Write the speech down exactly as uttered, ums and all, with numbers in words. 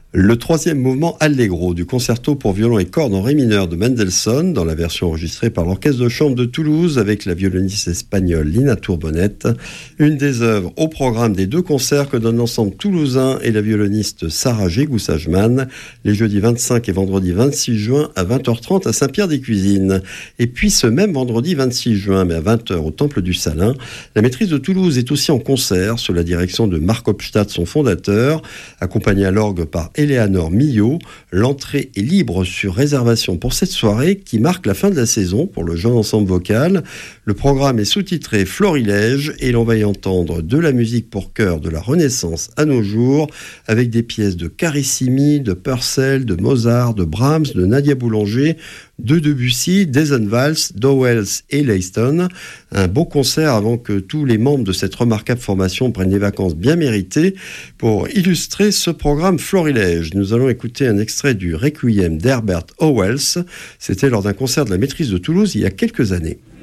Le troisième mouvement Allegro du concerto pour violon et cordes en ré mineur de Mendelssohn, dans la version enregistrée par l'Orchestre de chambre de Toulouse avec la violoniste espagnole Lina Tourbonnette, une des œuvres au programme des deux concerts que donne l'ensemble toulousain et la violoniste Sarah Gégou-Sageman les jeudis vingt-cinq et vendredi vingt-six juin à vingt heures trente à Saint-Pierre-des-Cuisines. Et puis ce même vendredi vingt-six juin, mais à vingt heures au Temple du Salin, la maîtrise de Toulouse est aussi en concert sous la direction de Marc Hopstadt, son fondateur, accompagné à l'orgue par Éléanore Millot. L'entrée est libre sur réservation pour cette soirée qui marque la fin de la saison pour le jeune ensemble vocal. Le programme est sous-titré Florilège et l'on va y entendre de la musique pour chœur de la Renaissance à nos jours avec des pièces de Carissimi, de Purcell, de Mozart, de Brahms, de Nadia Boulanger, de Debussy, d'Eisenwald, d'Owells et Leiston. Un beau concert avant que tous les membres de cette remarquable formation prennent des vacances bien méritées. Pour illustrer ce programme Florilège, nous allons écouter un extrait du Requiem d'Herbert Howells. C'était lors d'un concert de la maîtrise de Toulouse il y a quelques années.